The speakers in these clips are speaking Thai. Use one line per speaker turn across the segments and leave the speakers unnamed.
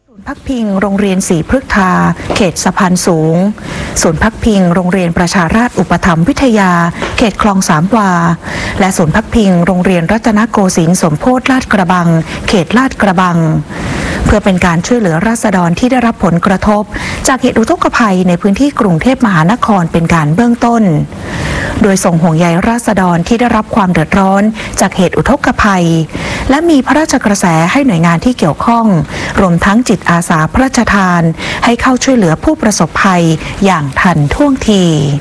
ศูนย์พักพิงโรงเรียนศรีพฤกษาเขตสะพานสูงศูนย์พักพิงโรงเรียนประชาราษฎร์อุปถัมภ์วิทยาเขตคลองสามวาและศูนย์พักพิงโรงเรียนรัตนโกสินทร์สมโพธิลาดกระบังเขตลาดกระบังเพื่อเป็นการช่วยเหลือราษฎรที่ได้รับผลกระทบจากเหตุอุทกภัยในพื้นที่กรุงเทพมหานครเป็นการเบื้องต้นโดยส่งห่วงใยราษฎรที่ได้รับความเดือดร้อนจากเหตุอุทกภัยและมีพระราชกระแสให้หน่วยงานที่เกี่ยวข้องรวมทั้งจิตอาสาพระราชทานให้เข้าช่วยเหลือผู้ประสบภัยอย่างทันท่วงที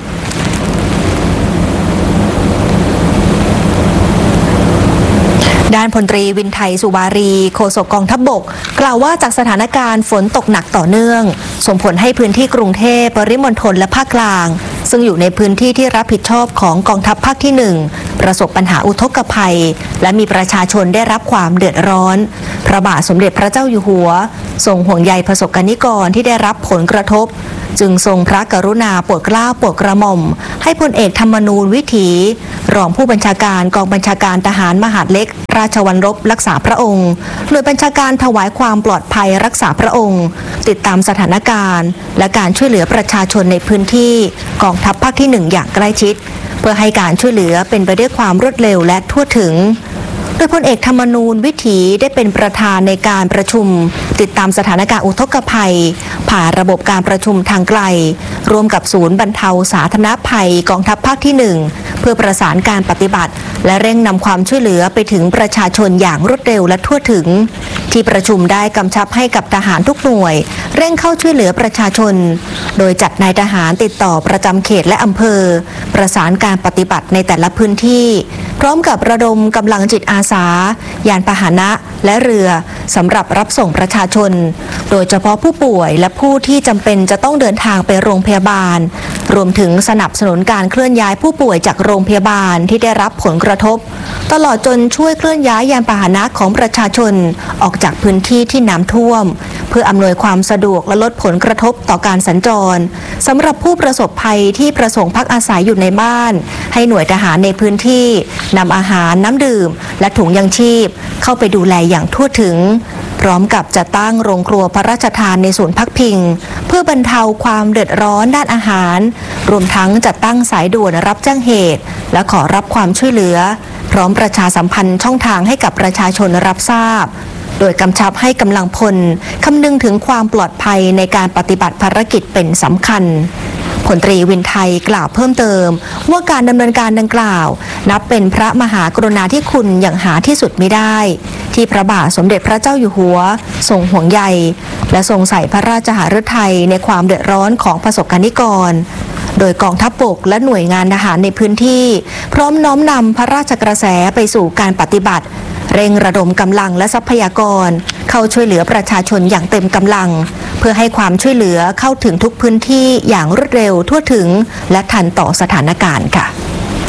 ด้านพลตรีวินไทยสุวารีโฆษกกองทัพบกกล่าวว่าจากสถานการณ์ฝนตกหนักต่อเนื่องส่งผลให้พื้นที่กรุงเทพปริมณฑลและภาคกลางซึ่งอยู่ในพื้นที่ที่รับผิดชอบของกองทัพภาคที่ 1ประสบปัญหาอุทกภัยและมีประชาชนได้รับความเดือดร้อนพระบาทสมเด็จพระเจ้าอยู่หัวทรงห่วงใยประสบกนิกรที่ได้รับผลกระทบจึงทรงพระกรุณาโปรดเกล้าโปรดกระหม่อมให้พลเอกธรรมนูญวิถีรองผู้บัญชาการกองบัญชาการทหารมหาดเล็กราชวัลรบรักษาพระองค์หน่วยบัญชาการถวายความปลอดภัยรักษาพระองค์ติดตามสถานการณ์และการช่วยเหลือประชาชนในพื้นที่กองทัพภาคที่ 1อย่างใกล้ชิดเพื่อให้การช่วยเหลือเป็นไปด้วยความรวดเร็วและทั่วถึงโดยพลเอกธรรมนูญวิถีได้เป็นประธานในการประชุมติดตามสถานการณ์อุทกภัยผ่านระบบการประชุมทางไกลร่วมกับศูนย์บรรเทาสาธารณภัยกองทัพภาคที่ 1เพื่อประสานการปฏิบัติและเร่งนำความช่วยเหลือไปถึงประชาชนอย่างรวดเร็วและทั่วถึงที่ประชุมได้กำชับให้กับทหารทุกหน่วยเร่งเข้าช่วยเหลือประชาชนโดยจัดนายทหารติดต่อประจำเขตและอำเภอประสานการปฏิบัติในแต่ละพื้นที่พร้อมกับระดมกำลังจิตอาสายานพาหนะและเรือสำหรับรับส่งประชาชนโดยเฉพาะผู้ป่วยและผู้ที่จำเป็นจะต้องเดินทางไปโรงพยาบาลรวมถึงสนับสนุนการเคลื่อนย้ายผู้ป่วยจากโรงพยาบาลที่ได้รับผลกระทบตลอดจนช่วยเคลื่อนย้ายยานพาหนะของประชาชนออกจากพื้นที่ที่น้ำท่วมเพื่ออำนวยความสะดวกและลดผลกระทบต่อการสัญจรสำหรับผู้ประสบภัยที่ประสงค์พักอาศัยอยู่ในบ้านให้หน่วยทหารในพื้นที่นำอาหารน้ำดื่มและถุงยังชีพเข้าไปดูแลอย่างทั่วถึงพร้อมกับจะตั้งโรงครัวพระราชทานในศูนย์พักพิงเพื่อบรรเทาความเดือดร้อนด้านอาหารรวมทั้งจัดตั้งสายด่วนรับแจ้งเหตุและขอรับความช่วยเหลือพร้อมประชาสัมพันธ์ช่องทางให้กับประชาชนรับทราบโดยกำชับให้กำลังพลคำนึงถึงความปลอดภัยในการปฏิบัติภารกิจเป็นสำคัญพลตรีวินไทยกล่าวเพิ่มเติมว่าการดำเนินการดังกล่าวนับเป็นพระมหากรุณาธิคุณอย่างหาที่สุดมิได้ที่พระบาทสมเด็จพระเจ้าอยู่หัวทรงห่วงใยและทรงใส่พระราชหฤทัยในความเดือดร้อนของประสบกนิกรโดยกองทัพบกและหน่วยงานทหารในพื้นที่พร้อมน้อมนำพระราชกระแสไปสู่การปฏิบัติเร่งระดมกำลังและทรัพยากรเข้าช่วยเหลือประชาชนอย่างเต็มกำลังเพื่อให้ความช่วยเหลือเข้าถึงทุกพื้นที่อย่างรวดเร็วทั่วถึงและทันต่อสถานการณ์ค่ะ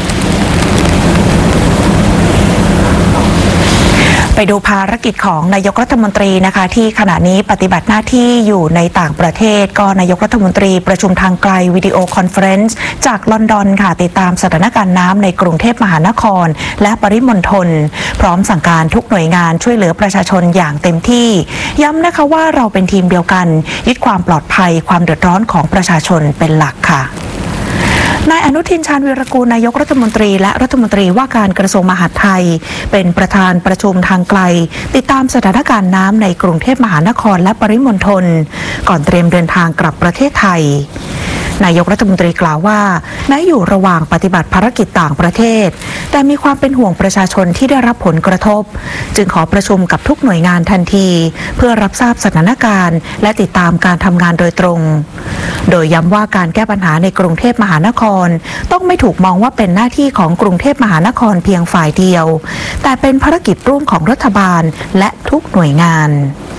ไปดูภารกิจของนายกรัฐมนตรีนะคะที่ขณะนี้ปฏิบัติหน้าที่อยู่ในต่างประเทศก็นายกรัฐมนตรีประชุมทางไกลวิดีโอคอนเฟอเรนซ์จากลอนดอนค่ะติดตามสถานการณ์น้ำในกรุงเทพมหานครและปริมณฑลพร้อมสั่งการทุกหน่วยงานช่วยเหลือประชาชนอย่างเต็มที่ย้ำนะคะว่าเราเป็นทีมเดียวกันยึดความปลอดภัยความเดือดร้อนของประชาชนเป็นหลักค่ะนายอนุทินชาญวีรกูลนายกรัฐมนตรีและรัฐมนตรีว่าการกระทรวงมหาดไทยเป็นประธานประชุมทางไกลติดตามสถานการณ์น้ำในกรุงเทพมหานครและปริมณฑลก่อนเตรียมเดินทางกลับประเทศไทยนายกรัฐมนตรีกล่าวว่าแม้อยู่ระหว่างปฏิบัติภารกิจต่างประเทศแต่มีความเป็นห่วงประชาชนที่ได้รับผลกระทบจึงขอประชุมกับทุกหน่วยงานทันทีเพื่อรับทราบสถานการณ์และติดตามการทำงานโดยตรงโดยย้ำว่าการแก้ปัญหาในกรุงเทพมหานครต้องไม่ถูกมองว่าเป็นหน้าที่ของกรุงเทพมหานครเพียงฝ่ายเดียวแต่เป็นภารกิจร่วมของรัฐบาลและทุกหน่วยงาน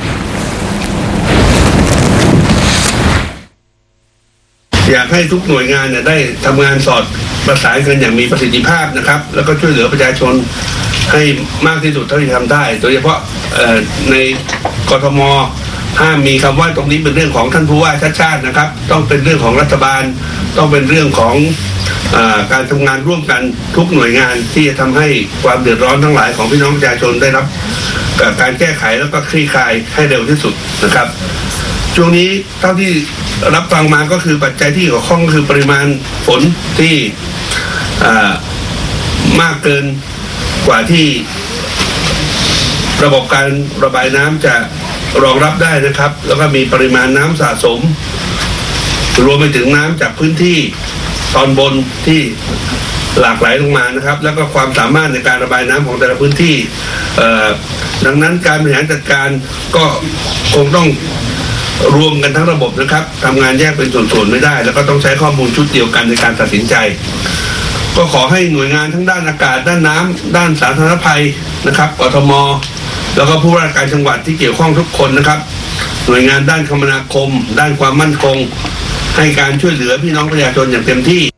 อยากให้ทุกหน่วยงานได้ทำงานสอดประสานกันอย่างมีประสิทธิภาพนะครับแล้วก็ช่วยเหลือประชาชนให้มากที่สุดเท่าที่ทำได้โดยเฉพาะในกทมห้ามมีคำว่าตรงนี้เป็นเรื่องของท่านผู้ว่าชาตินะครับต้องเป็นเรื่องของรัฐบาลต้องเป็นเรื่องของการทำงานร่วมกันทุกหน่วยงานที่จะทำให้ความเดือดร้อนทั้งหลายของพี่น้องประชาชนได้รับการแก้ไขแล้วก็คลี่คลายให้เร็วที่สุดนะครับช่วงนี้เท่าที่รับฟังมาก็คือปัจจัยที่เกี่ยวข้องก็คือปริมาณฝนที่มากเกินกว่าที่ระบบการระบายน้ำจะรองรับได้นะครับแล้วก็มีปริมาณน้ำสะสมรวมไปถึงน้ำจากพื้นที่ตอนบนที่หลากหลายลงมานะครับแล้วก็ความสามารถในการระบายน้ำของแต่ละพื้นที่ดังนั้นการบริหารจัดการก็คงต้องรวมกันทั้งระบบนะครับทำงานแยกเป็นส่วนๆไม่ได้แล้วก็ต้องใช้ข้อมูลชุดเดียวกันในการตัดสินใจก็ขอให้หน่วยงานทั้งด้านอากาศด้านน้ำด้านสาธารณภัยนะครับกทมแล้วก็ผู้ว่าราชการจังหวัดที่เกี่ยวข้องทุกคนนะครับหน่วยงานด้านคมนาคมด้านความมั่นคงให้การช่วยเหลือพี่น้องประชาชนอย่างเต็มที่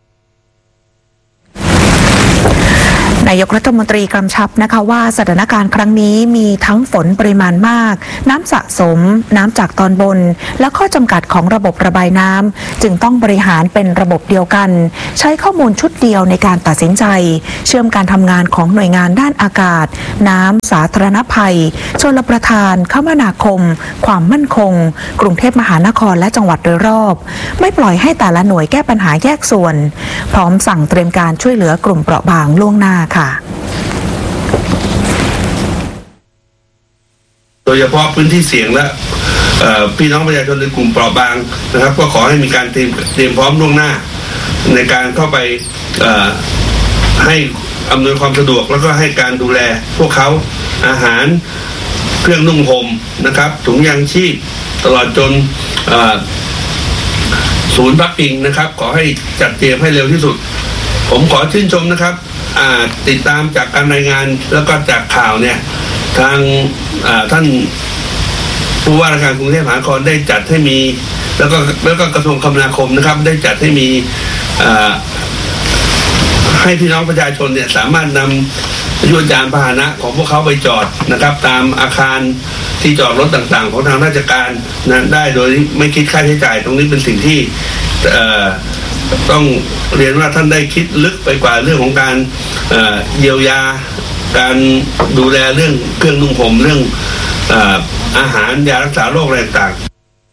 นายกรัฐมนตรีกำชับนะคะว่าสถานการณ์ครั้งนี้มีทั้งฝนปริมาณมากน้ำสะสมน้ำจากตอนบนและข้อจำกัดของระบบระบายน้ำจึงต้องบริหารเป็นระบบเดียวกันใช้ข้อมูลชุดเดียวในการตัดสินใจเชื่อมการทำงานของหน่วยงานด้านอากาศน้ำสาธารณภัยชลประทานคมนาคมความมั่นคงกรุงเทพมหานครและจังหวัดโดยรอบไม่ปล่อยให้แต่ละหน่วยแก้ปัญหาแยกส่วนพร้อมสั่งเตรียมการช่วยเหลือกลุ่มเปราะบางล่วงหน้า
โดยเฉพาะพื้นที่เสี่ยงและพี่น้องประชาชนในกลุ่มเปราะบางนะครับก็ขอให้มีการเตรียมพร้อมล่วงหน้าในการเข้าไปให้อำนวยความสะดวกแล้วก็ให้การดูแลพวกเขาอาหารเครื่องนุ่งห่มนะครับถุงยางชีพตลอดจนศูนย์พักพิงนะครับขอให้จัดเตรียมให้เร็วที่สุดผมขอชื่นชมนะครับติดตามจากการรายงานแล้วก็จากข่าวเนี่ยทางท่านผู้ว่าราชการกรุงเทพมหานครได้จัดให้มีแล้วก็กระทรวงคมนาคมนะครับได้จัดให้มีให้พี่น้องประชาชนเนี่ยสามารถนำยานพาหนะของพวกเขาไปจอดนะครับตามอาคารที่จอดรถต่างๆของทางราชการนั้นได้โดยไม่คิดค่าใช้จ่ายตรงนี้เป็นสิ่งที่ต้องเรียนว่าท่านได้คิดลึกไปกว่าเรื่องของการเยียวยาการดูแลเรื่องเครื่องนุ่งห่มเรื่องอาหารยารักษาโรคอะไรต่าง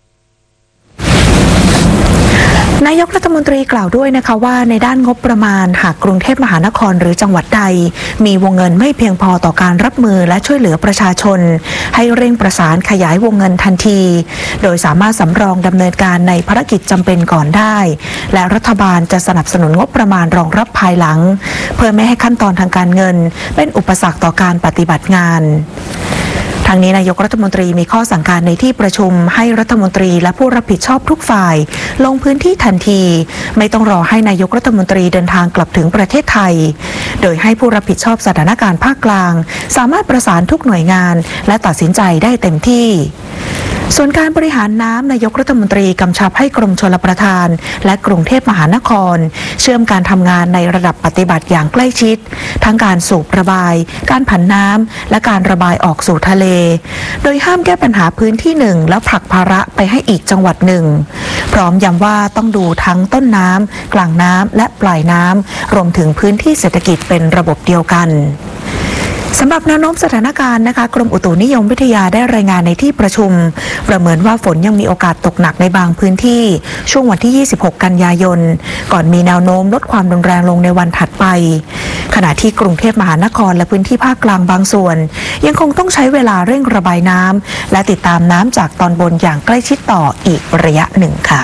นายกรัฐมนตรีกล่าวด้วยนะคะว่าในด้านงบประมาณหากกรุงเทพมหานครหรือจังหวัดใดมีวงเงินไม่เพียงพอต่อการรับมือและช่วยเหลือประชาชนให้เร่งประสานขยายวงเงินทันทีโดยสามารถสำรองดำเนินการในภารกิจจำเป็นก่อนได้และรัฐบาลจะสนับสนุนงบประมาณรองรับภายหลังเพื่อไม่ให้ขั้นตอนทางการเงินเป็นอุปสรรคต่อการปฏิบัติงานทางนี้นายกรัฐมนตรีมีข้อสั่งการในที่ประชุมให้รัฐมนตรีและผู้รับผิดชอบทุกฝ่ายลงพื้นที่ทันทีไม่ต้องรอให้นายกรัฐมนตรีเดินทางกลับถึงประเทศไทยโดยให้ผู้รับผิดชอบสถานการณ์ภาคกลางสามารถประสานทุกหน่วยงานและตัดสินใจได้เต็มที่ส่วนการบริหารน้ำนายกรัฐมนตรีกำชับให้กรมชลประทานและกรุงเทพมหานครเชื่อมการทำงานในระดับปฏิบัติอย่างใกล้ชิดทั้งการสูบระบายการผันน้ำและการระบายออกสู่ทะเลโดยห้ามแก้ปัญหาพื้นที่หนึ่งแล้วผลักภาระไปให้อีกจังหวัดหนึ่งพร้อมย้ำว่าต้องดูทั้งต้นน้ำกลางน้ำและปลายน้ำรวมถึงพื้นที่เศรษฐกิจเป็นระบบเดียวกันสำหรับแนวโน้มสถานการณ์นะคะกรมอุตุนิยมวิทยาได้รายงานในที่ประชุมประเมินว่าฝนยังมีโอกาสตกหนักในบางพื้นที่ช่วงวันที่26กันยายนก่อนมีแนวโน้มลดความรุนแรงลงในวันถัดไปขณะที่กรุงเทพมหานครและพื้นที่ภาคกลางบางส่วนยังคงต้องใช้เวลาเร่งระบายน้ำและติดตามน้ำจากตอนบนอย่างใกล้ชิดต่ออีกระยะหนึ่งค่ะ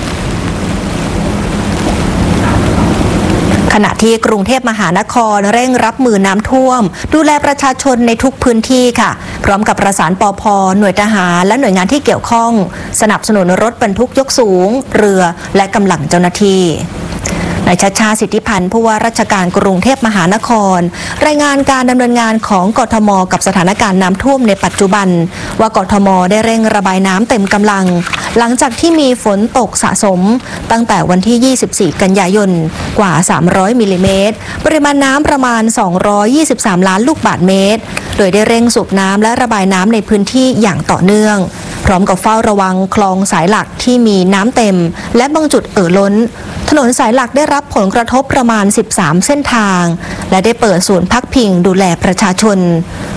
ขณะที่กรุงเทพมหานครเร่งรับมือน้ำท่วมดูแลประชาชนในทุกพื้นที่ค่ะพร้อมกับประสานปภ.หน่วยทหารและหน่วยงานที่เกี่ยวข้องสนับสนุนรถบรรทุกยกสูงเรือและกำลังเจ้าหน้าที่นายชัชชาติ สิทธิพันธ์ผู้ว่าราชการกรุงเทพมหานครรายงานการดำเนินงานของกทม.กับสถานการณ์น้ำท่วมในปัจจุบันว่ากทม.ได้เร่งระบายน้ำเต็มกำลังหลังจากที่มีฝนตกสะสมตั้งแต่วันที่24กันยายนกว่า300มิลลิเมตรปริมาณน้ำประมาณ223ล้านลูกบาศก์เมตรโดยได้เร่งสูบน้ำและระบายน้ำในพื้นที่อย่างต่อเนื่องพร้อมกับเฝ้าระวังคลองสายหลักที่มีน้ำเต็มและบางจุดล้นถนนสายหลักได้รับผลกระทบประมาณ13เส้นทางและได้เปิดศูนย์พักพิงดูแลประชาชน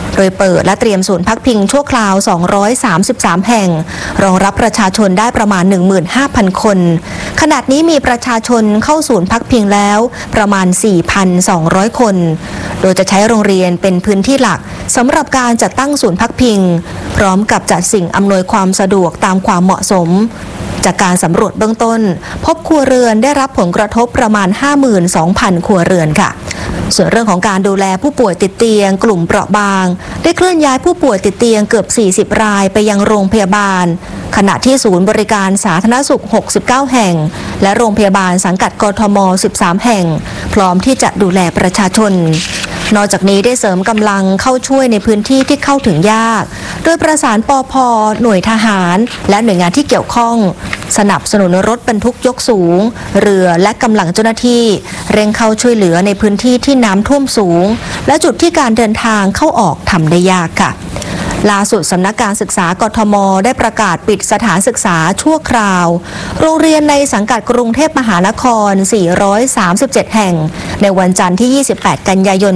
โดยเปิดและเตรียมศูนย์พักพิงชั่วคราว233แห่งรองรับประชาชนได้ประมาณ 15,000 คนขณะนี้มีประชาชนเข้าศูนย์พักพิงแล้วประมาณ 4,200 คนโดยจะใช้โรงเรียนเป็นพื้นที่หลักสำหรับการจัดตั้งศูนย์พักพิงพร้อมกับจัดสิ่งอำนวยความสะดวกตามความเหมาะสมจากการสำรวจเบื้องต้นพบครัวเรือนได้รับผลกระทบประมาณ 52,000 ครัวเรือนค่ะส่วนเรื่องของการดูแลผู้ป่วยติดเตียงกลุ่มเปราะบางได้เคลื่อนย้ายผู้ป่วยติดเตียงเกือบ40รายไปยังโรงพยาบาลขณะที่ศูนย์บริการสาธารณสุข69แห่งและโรงพยาบาลสังกัดกทม13แห่งพร้อมที่จะดูแลประชาชนนอกจากนี้ได้เสริมกำลังเข้าช่วยในพื้นที่ที่เข้าถึงยากโดยประสานปภ.หน่วยทหารและหน่วยงานที่เกี่ยวข้องสนับสนุนรถบรรทุกยกสูงเรือและกำลังเจ้าหน้าที่เร่งเข้าช่วยเหลือในพื้นที่ที่น้ำท่วมสูงและจุดที่การเดินทางเข้าออกทำได้ยากค่ะล่าสุดสำนักการศึกษากทมได้ประกาศปิดสถานศึกษาชั่วคราวโรงเรียนในสังกัดกรุงเทพมหานคร437แห่งในวันจันทร์ที่28กันยายน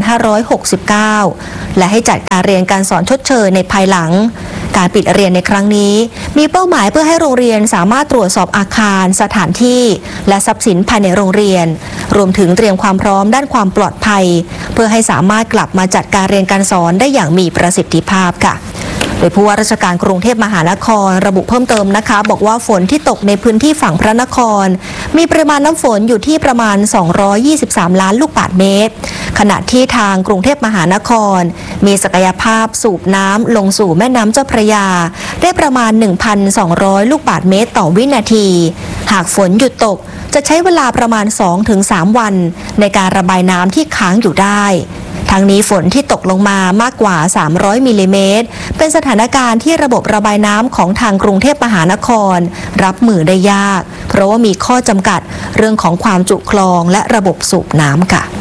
2569และให้จัดการเรียนการสอนชดเชยในภายหลังการปิดเรียนในครั้งนี้มีเป้าหมายเพื่อให้โรงเรียนสามารถตรวจสอบอาคารสถานที่และทรัพย์สินภายในโรงเรียนรวมถึงเตรียมความพร้อมด้านความปลอดภัยเพื่อให้สามารถกลับมาจัดการเรียนการสอนได้อย่างมีประสิทธิภาพค่ะโดยผู้ว่าราชการกรุงเทพมหานครระบุเพิ่มเติมนะคะบอกว่าฝนที่ตกในพื้นที่ฝั่งพระนครมีปริมาณน้ำฝนอยู่ที่ประมาณ223ล้านลูกบาศก์เมตรขณะที่ทางกรุงเทพมหานครมีศักยภาพสูบน้ำลงสู่แม่น้ำเจ้าพระยาได้ประมาณ 1,200 ลูกบาศก์เมตรต่อวินาทีหากฝนหยุดตกจะใช้เวลาประมาณ 2-3 วันในการระบายน้ำที่ค้างอยู่ได้ทั้งนี้ฝนที่ตกลงมามากกว่า300มิลลิเมตรเป็นสถานการณ์ที่ระบบระบายน้ำของทางกรุงเทพมหานครรับมือได้ยากเพราะว่ามีข้อจำกัดเรื่องของความจุคลองและระบบสูบน้ำค่ะ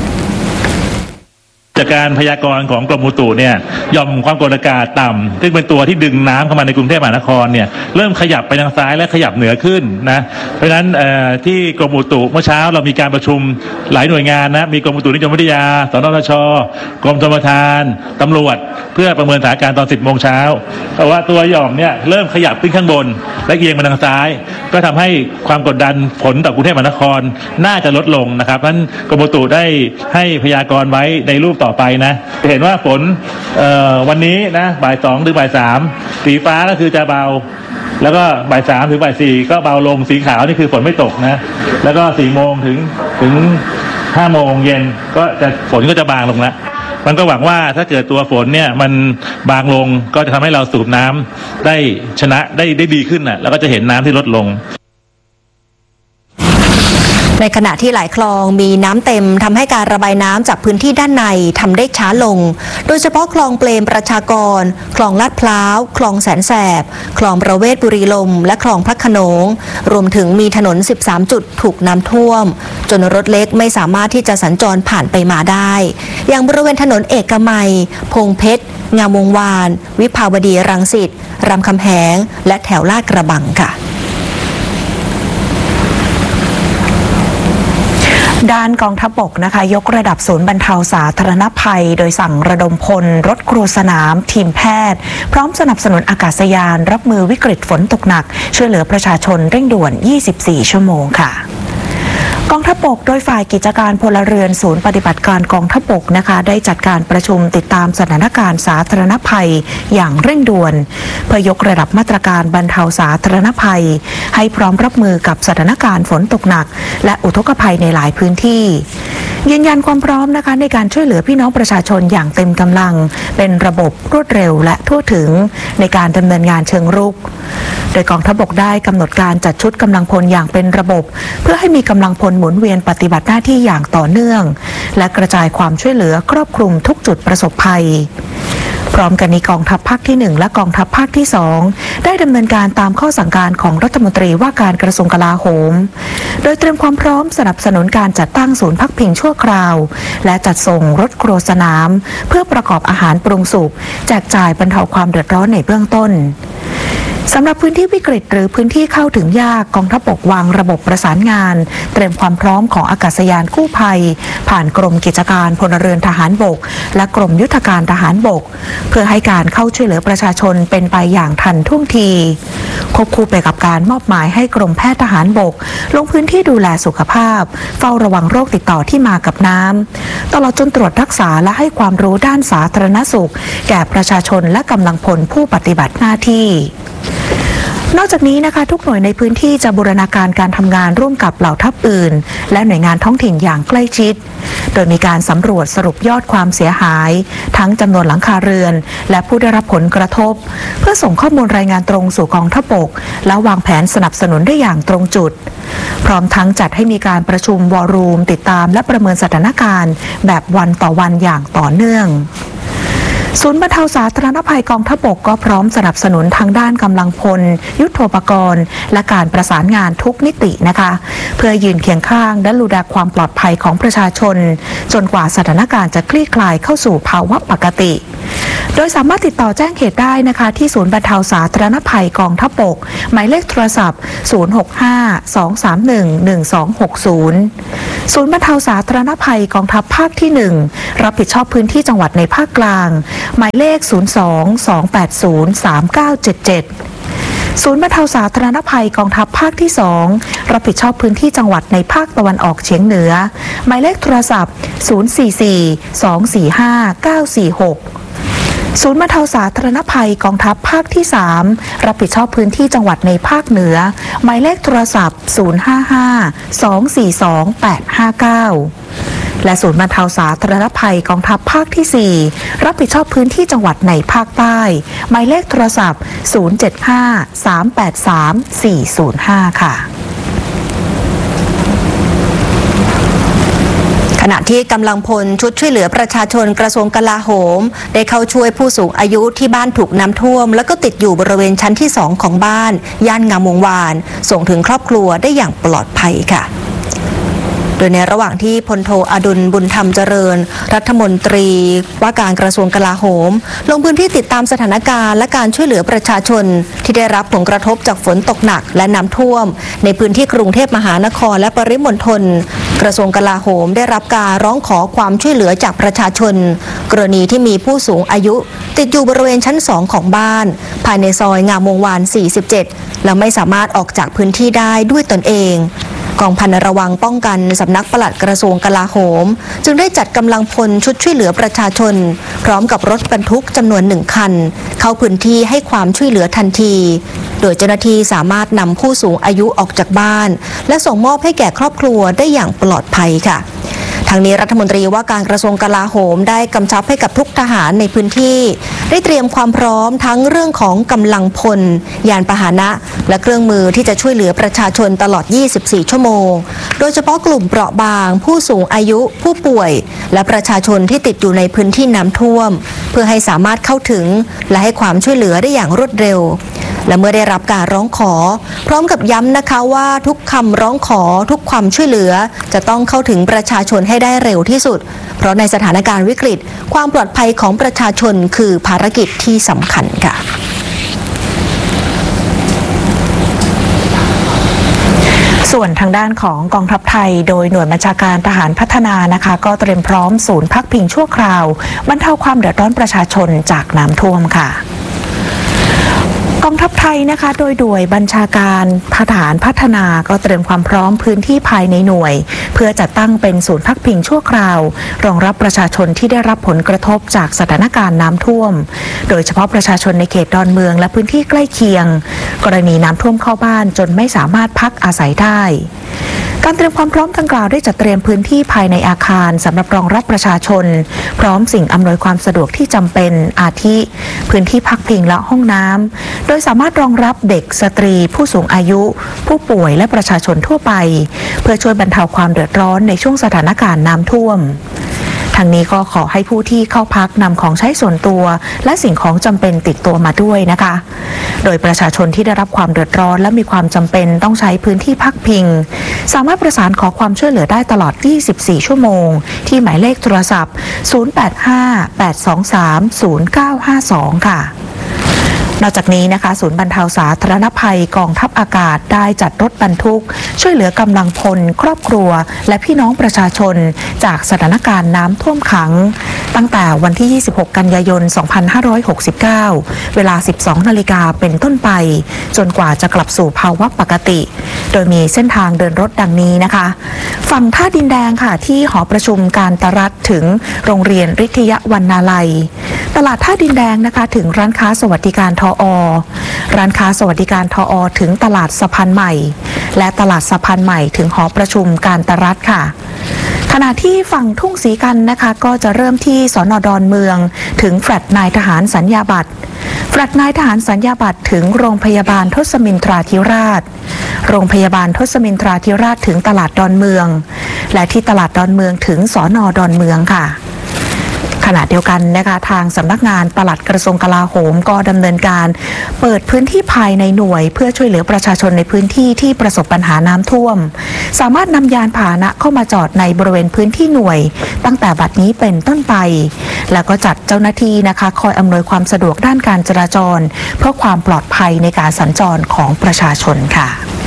จากการพยากรณ์ของกรมอุตุเนี่ยหย่อมความกดอากาศต่ำซึ่งเป็นตัวที่ดึงน้ำเข้ามาในกรุงเทพมหานครเนี่ยเริ่มขยับไปทางซ้ายและขยับเหนือขึ้นนะเพราะฉะนั้นที่กรมอุตุเมื่อเช้าเรามีการประชุมหลายหน่วยงานนะมีกรมอุตุนิยมวิทยาสนทช.กรมชลประทานตำรวจเพื่อประเมินสถานการณ์ตอน 10 โมงเช้าเพราะว่าตัวหย่อมเนี่ยเริ่มขยับขึ้นข้างบนและเอียงมาทางซ้ายก็ทำให้ความกดดันฝนต่อกรุงเทพมหานครน่าจะลดลงนะครับเพราะฉะนั้นกรมอุตุได้ให้พยากรณ์ไว้ในรูปต่อไปนะจะเห็นว่าฝนวันนี้นะบ่าย 2 ถึงบ่าย 3สีฟ้าก็คือจะเบาแล้วก็บ่าย 3 ถึงบ่าย 4ก็เบาลงสีขาวนี่คือฝนไม่ตกนะแล้วก็4 โมงถึง 5 โมงเย็นก็จะฝนก็จะบางลงแล้วมันก็หวังว่าถ้าเกิดตัวฝนเนี่ยมันบางลงก็จะทำให้เราสูบน้ำได้ชนะได้ดีขึ้นนะแล้วก็จะเห็นน้ำที่ลดลง
ในขณะที่หลายคลองมีน้ำเต็มทำให้การระบายน้ำจากพื้นที่ด้านในทำได้ช้าลงโดยเฉพาะคลองเปรมประชากรคลองลาดพร้าวคลองแสนแสบคลองประเวศบุรีลมและคลองพระโขนงรวมถึงมีถนน13จุดถูกน้ำท่วมจนรถเล็กไม่สามารถที่จะสัญจรผ่านไปมาได้อย่างบริเวณถนนเอกมัยพงเพชรงามวงวานวิภาวดีรังสิตรามคำแหงและแถวลาดกระบังค่ะ
ด้านกองทัพบกนะคะยกระดับศูนย์บรรเทาสาธารณภัยโดยสั่งระดมพลรถครูสนามทีมแพทย์พร้อมสนับสนุนอากาศยานรับมือวิกฤตฝนตกหนักช่วยเหลือประชาชนเร่งด่วน 24 ชั่วโมงค่ะกองทัพบกโดยฝ่ายกิจการพลเรือนศูนย์ปฏิบัติการกองทัพบกนะคะได้จัดการประชุมติดตามสถานการณ์สาธารณภัยอย่างเร่งด่วนเพื่อยกระดับมาตรการบรรเทาสาธารณภัยให้พร้อมรับมือกับสถานการณ์ฝนตกหนักและอุทกภัยในหลายพื้นที่ยืนยันความพร้อมนะคะในการช่วยเหลือพี่น้องประชาชนอย่างเต็มกำลังเป็นระบบรวดเร็วและทั่วถึงในการดำเนินงานเชิงรุกโดยกองทัพบกได้กำหนดการจัดชุดกำลังพลอย่างเป็นระบบเพื่อให้มีกำลังพลหมุนเวียนปฏิบัติหน้าที่อย่างต่อเนื่องและกระจายความช่วยเหลือครอบคลุมทุกจุดประสบภัยพร้อมกันนี้กองทัพภาคที่1และกองทัพภาคที่2ได้ดำเนินการตามข้อสั่งการของรัฐมนตรีว่าการกระทรวงกลาโหมโดยเตรียมความพร้อมสนับสนุนการจัดตั้งศูนย์พักพิงชั่วคราวและจัดส่งรถครัวสนามเพื่อประกอบอาหารปรุงสุกแจกจ่ายบรรเทาความเดือดร้อนในเบื้องต้นสำหรับพื้นที่วิกฤตหรือพื้นที่เข้าถึงยากกองทัพบกวางระบบประสานงานเตรียมความพร้อมของอากาศยานกู้ภัยผ่านกรมกิจการพลเรือนทหารบกและกรมยุทธการทหารบกเพื่อให้การเข้าช่วยเหลือประชาชนเป็นไปอย่างทันท่วงทีควบคู่ไปกับการมอบหมายให้กรมแพทย์ทหารบกลงพื้นที่ดูแลสุขภาพเฝ้าระวังโรคติดต่อที่มากับน้ำตลอดจนตรวจรักษาและให้ความรู้ด้านสาธารณสุขแก่ประชาชนและกำลังพลผู้ปฏิบัติหน้าที่นอกจากนี้นะคะทุกหน่วยในพื้นที่จะบูรณาการการทำงานร่วมกับเหล่าทัพอื่นและหน่วยงานท้องถิ่นอย่างใกล้ชิดโดยมีการสำรวจสรุปยอดความเสียหายทั้งจำนวนหลังคาเรือนและผู้ได้รับผลกระทบเพื่อส่งข้อมูลรายงานตรงสู่กองทัพบกและวางแผนสนับสนุนได้อย่างตรงจุดพร้อมทั้งจัดให้มีการประชุมวอรูมติดตามและประเมินสถานการณ์แบบวันต่อวันอย่างต่อเนื่องศูนย์บรรเทาสาธารณภัยกองทัพบกก็พร้อมสนับสนุนทางด้านกำลังพลยุทโธปกรณ์และการประสานงานทุกมิตินะคะเพื่อยืนเคียงข้างและดูแลความปลอดภัยของประชาชนจนกว่าสถานการณ์จะคลี่คลายเข้าสู่ภาวะปกติโดยสามารถติดต่อแจ้งเหตุได้นะคะที่ศูนย์บรรเทาสาธารณภัยกองทัพบกหมายเลขโทรศัพท์065-231-1260ศูนย์บรรเทาสาธารณภัยกองทัพภาคที่1รับผิดชอบพื้นที่จังหวัดในภาคกลางหมายเลข02-280-3977ศูนย์บรรเทาสาธารณภัยกองทัพภาคที่2รับผิดชอบพื้นที่จังหวัดในภาคตะวันออกเฉียงเหนือหมายเลขโทรศัพท์044-245-946ศูนย์บรรเทาสาธารณภัยกองทัพภาคที่3รับผิดชอบพื้นที่จังหวัดในภาคเหนือหมายเลขโทรศัพท์055-242-859และศูนย์บรรเทาสาธารณภัยกองทัพภาคที่4รับผิดชอบพื้นที่จังหวัดในภาคใต้หมายเลขโทรศัพท์075-383-405ค่ะ
ขณะที่กำลังพลชุดช่วยเหลือประชาชนกระทรวงกลาโหมได้เข้าช่วยผู้สูงอายุที่บ้านถูกน้ำท่วมแล้วก็ติดอยู่บริเวณชั้นที่2ของบ้านย่านงามวงวานส่งถึงครอบครัวได้อย่างปลอดภัยค่ะโดยในระหว่างที่พลโทอดุลบุญธรรมเจริญรัฐมนตรีว่าการกระทรวงกลาโหมลงพื้นที่ติดตามสถานการณ์และการช่วยเหลือประชาชนที่ได้รับผลกระทบจากฝนตกหนักและน้ำท่วมในพื้นที่กรุงเทพมหานครและปริมณฑลกระทรวงกลาโหมได้รับการร้องขอความช่วยเหลือจากประชาชนกรณีที่มีผู้สูงอายุติดอยู่บริเวณชั้น2ของบ้านภายในซอยงามวงวาน47และไม่สามารถออกจากพื้นที่ได้ด้วยตนเองกองพันระวังป้องกันสำนักปลัดกระทรวงกลาโหมจึงได้จัดกำลังพลชุดช่วยเหลือประชาชนพร้อมกับรถบรรทุกจำนวน1 คันเข้าพื้นที่ให้ความช่วยเหลือทันทีโดยเจ้าหน้าที่สามารถนำผู้สูงอายุออกจากบ้านและส่งมอบให้แก่ครอบครัวได้อย่างปลอดภัยค่ะทางนี้รัฐมนตรีว่าการกระทรวงกลาโหมได้กำชับให้กับทุกทหารในพื้นที่ได้เตรียมความพร้อมทั้งเรื่องของกำลังพลยานพาหนะและเครื่องมือที่จะช่วยเหลือประชาชนตลอด24ชั่วโมงโดยเฉพาะกลุ่มเปราะบางผู้สูงอายุผู้ป่วยและประชาชนที่ติดอยู่ในพื้นที่น้ำท่วมเพื่อให้สามารถเข้าถึงและให้ความช่วยเหลือได้อย่างรวดเร็วและเมื่อได้รับการร้องขอพร้อมกับย้ำนะคะว่าทุกคำร้องขอทุกความช่วยเหลือจะต้องเข้าถึงประชาชนให้ได้เร็วที่สุดเพราะในสถานการณ์วิกฤตความปลอดภัยของประชาชนคือภารกิจที่สำคัญค่ะ
ส่วนทางด้านของกองทัพไทยโดยหน่วยบัญชาการทหารพัฒนานะคะก็เตรียมพร้อมศูนย์พักพิงชั่วคราวบรรเทาความเดือดร้อนประชาชนจากน้ำท่วมค่ะกองทัพไทยนะคะโดยหน่วยบัญชาการทหารพัฒนาก็เตรียมความพร้อมพื้นที่ภายในหน่วยเพื่อจัดตั้งเป็นศูนย์พักพิงชั่วคราวรองรับประชาชนที่ได้รับผลกระทบจากสถานการณ์น้ำท่วมโดยเฉพาะประชาชนในเขตดอนเมืองและพื้นที่ใกล้เคียงกรณีน้ำท่วมเข้าบ้านจนไม่สามารถพักอาศัยได้การเตรียมความพร้อมดังกล่าวได้จัดเตรียมพื้นที่ภายในอาคารสำหรับรองรับประชาชนพร้อมสิ่งอำนวยความสะดวกที่จำเป็นอาทิพื้นที่พักพิงและห้องน้ำโดยสามารถรองรับเด็กสตรีผู้สูงอายุผู้ป่วยและประชาชนทั่วไปเพื่อช่วยบรรเทาความเดือดร้อนในช่วงสถานการณ์น้ำท่วมทางนี้ก็ขอให้ผู้ที่เข้าพักนำของใช้ส่วนตัวและสิ่งของจำเป็นติดตัวมาด้วยนะคะโดยประชาชนที่ได้รับความเดือดร้อนและมีความจำเป็นต้องใช้พื้นที่พักพิงสามารถประสานขอความช่วยเหลือได้ตลอด24ชั่วโมงที่หมายเลขโทรศัพท์085-823-0952ค่ะนอกจากนี้นะคะศูนย์บรรเทาสาธารณภัยกองทัพอากาศได้จัดรถบรรทุกช่วยเหลือกำลังพลครอบครัวและพี่น้องประชาชนจากสถานการณ์น้ำท่วมขังตั้งแต่วันที่ 26 กันยายน 2569 เวลา 12 นาฬิกาเป็นต้นไปจนกว่าจะกลับสู่ภาวะปกติโดยมีเส้นทางเดินรถดังนี้นะคะฝั่งท่าดินแดงค่ะที่หอประชุมการตรัฐถึงโรงเรียนฤทยวรรณาลัยตลาดท่าดินแดงนะคะถึงร้านค้าสวัสดิการทอ.ร้านค้าสวัสดิการทอ.ถึงตลาดสะพานใหม่และตลาดสะพานใหม่ถึงหอประชุมการตรัฐค่ะขณะที่ฝั่งทุ่งศรีกันนะคะก็จะเริ่มที่สน.ดอนเมืองถึงแฟลตนายทหารสัญญาบัตรแฟลตนายทหารสัญญาบัตรถึงโรงพยาบาลทศมินทราธิราชโรงพยาบาลทศมินทราธิราชถึงตลาดดอนเมืองและที่ตลาดดอนเมืองถึงสน.ดอนเมืองค่ะขณะเดียวกันนะคะทางสำนักงานปลัดกระทรวงกลาโหมก็ดำเนินการเปิดพื้นที่ภายในหน่วยเพื่อช่วยเหลือประชาชนในพื้นที่ที่ประสบปัญหาน้ำท่วมสามารถนำยานพาหนะเข้ามาจอดในบริเวณพื้นที่หน่วยตั้งแต่บัดนี้เป็นต้นไปแล้วก็จัดเจ้าหน้าที่นะคะคอยอำนวยความสะดวกด้านการจราจรเพื่อความปลอดภัยในการสัญจรของประชาชนค่ะ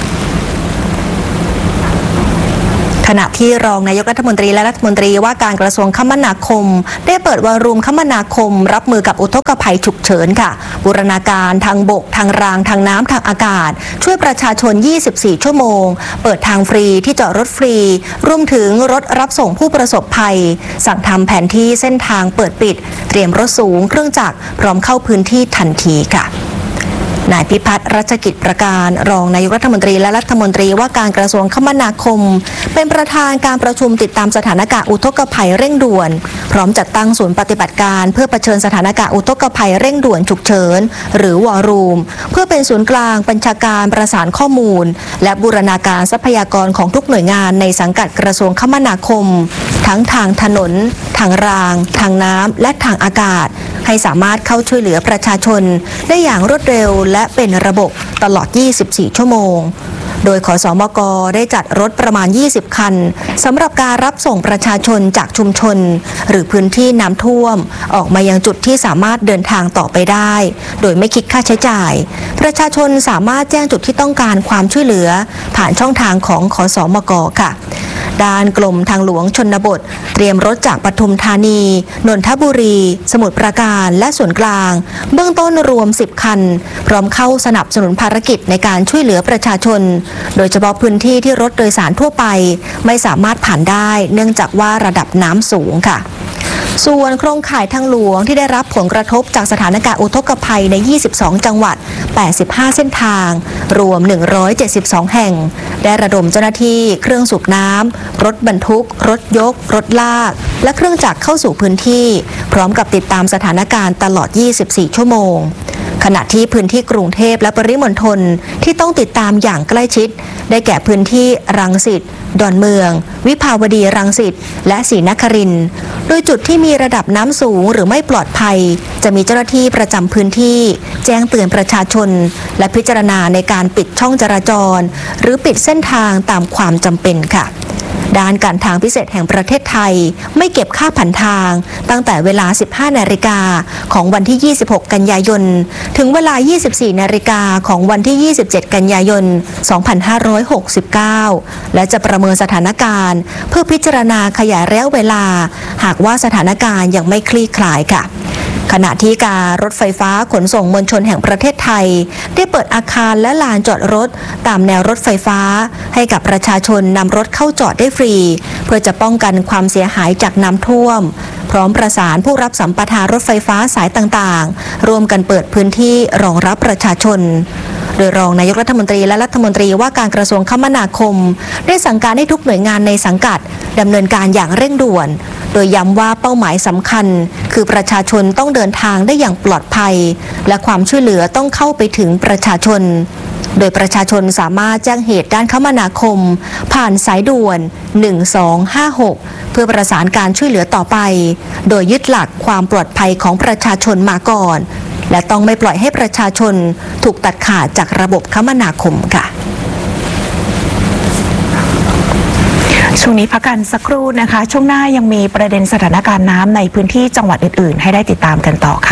ขณะที่รองนายกรัฐมนตรีและรัฐมนตรีว่าการกระทรวงคมนาคมได้เปิดวารุมคมนาคมรับมือกับอุทกภัยฉุกเฉินค่ะบูรณาการทางบกทางรางทางน้ำทางอากาศช่วยประชาชน24ชั่วโมงเปิดทางฟรีที่จอดรถฟรีรวมถึงรถรับส่งผู้ประสบภัยสั่งทำแผนที่เส้นทางเปิดปิดเตรียมรถสูงเครื่องจักรพร้อมเข้าพื้นที่ทันทีค่ะนายพิพัฒน์รัชกิจประการรองนายกรัฐมนตรีและรัฐมนตรีว่าการกระทรวงคมนาคมเป็นประธานการประชุมติดตามสถานการณ์อุทกภัยเร่งด่วนพร้อมจัดตั้งศูนย์ปฏิบัติการเพื่อเผชิญสถานการณ์อุทกภัยเร่งด่วนฉุกเฉินหรือวอรูมเพื่อเป็นศูนย์กลางบัญชาการประสานข้อมูลและบูรณาการทรัพยากรของทุกหน่วยงานในสังกัดกระทรวงคมนาคมทั้งทางถนนทางรางทางน้ำและทางอากาศให้สามารถเข้าช่วยเหลือประชาชนได้อย่างรวดเร็วและเป็นระบบตลอด 24 ชั่วโมงโดยขสมก.ได้จัดรถประมาณ 20 คันสำหรับการรับส่งประชาชนจากชุมชนหรือพื้นที่น้ำท่วมออกมายังจุดที่สามารถเดินทางต่อไปได้โดยไม่คิดค่าใช้จ่ายประชาชนสามารถแจ้งจุดที่ต้องการความช่วยเหลือผ่านช่องทางของขสมก.ค่ะด้านกรมทางหลวงชนบทเตรียมรถจากปทุมธานีนนทบุรีสมุทรปราการและส่วนกลางเบื้องต้นรวม10คันพร้อมเข้าสนับสนุนภารกิจในการช่วยเหลือประชาชนโดยเฉพาะพื้นที่ที่รถโดยสารทั่วไปไม่สามารถผ่านได้เนื่องจากว่าระดับน้ำสูงค่ะส่วนโครงข่ายทางหลวงที่ได้รับผลกระทบจากสถานการณ์อุทกภัยใน22จังหวัด85เส้นทางรวม172แห่งได้ระดมเจ้าหน้าที่เครื่องสูบน้ำรถบรรทุกรถยกรถลากและเครื่องจักรเข้าสู่พื้นที่พร้อมกับติดตามสถานการณ์ตลอด24ชั่วโมงขณะที่พื้นที่กรุงเทพและปริมณฑลที่ต้องติดตามอย่างใกล้ชิดได้แก่พื้นที่รังสิตดอนเมืองวิภาวดีรังสิตและศรีนครินทร์โดยจุดที่มีระดับน้ำสูงหรือไม่ปลอดภัยจะมีเจ้าหน้าที่ประจำพื้นที่แจ้งเตือนประชาชนและพิจารณาในการปิดช่องจราจรหรือปิดเส้นทางตามความจำเป็นค่ะด้านการทางพิเศษแห่งประเทศไทยไม่เก็บค่าผ่านทางตั้งแต่เวลา 15 นาฬิกาของวันที่ 26 กันยายนถึงเวลา 24 นาฬิกาของวันที่ 27 กันยายน 2569 และจะประเมินสถานการณ์เพื่อพิจารณาขยายระยะเวลาหากว่าสถานการณ์ยังไม่คลี่คลายค่ะขณะที่การรถไฟฟ้าขนส่งมวลชนแห่งประเทศไทยได้เปิดอาคารและลานจอดรถตามแนวรถไฟฟ้าให้กับประชาชนนำรถเข้าจอดได้ฟรีเพื่อจะป้องกันความเสียหายจากน้ำท่วมพร้อมประสานผู้รับสัมปทานรถไฟฟ้าสายต่างๆร่วมกันเปิดพื้นที่รองรับประชาชนโดยรองนายกรัฐมนตรีและรัฐมนตรีว่าการกระทรวงคมนาคมได้สั่งการให้ทุกหน่วยงานในสังกัดดำเนินการอย่างเร่งด่วนโดยย้ำว่าเป้าหมายสำคัญคือประชาชนต้องเดินทางได้อย่างปลอดภัยและความช่วยเหลือต้องเข้าไปถึงประชาชนโดยประชาชนสามารถแจ้งเหตุด้านคมนาคมผ่านสายด่วน1256เพื่อประสานการช่วยเหลือต่อไปโดยยึดหลักความปลอดภัยของประชาชนมาก่อนและต้องไม่ปล่อยให้ประชาชนถูกตัดขาดจากระบบคมนาคมค่ะ
ช่วงนี้พักกันสักครู่นะคะช่วงหน้ายังมีประเด็นสถานการณ์น้ำในพื้นที่จังหวัดอื่นๆให้ได้ติดตามกันต่อค่ะ